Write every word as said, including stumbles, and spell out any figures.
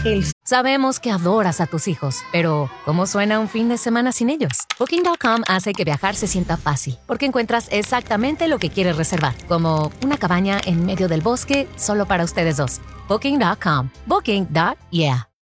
El... Sabemos que adoras a tus hijos, pero ¿cómo suena un fin de semana sin ellos? Booking punto com hace que viajar se sienta fácil, porque encuentras exactamente lo que quieres reservar, como una cabaña en medio del bosque solo para ustedes dos. Booking punto com. Booking. Yeah.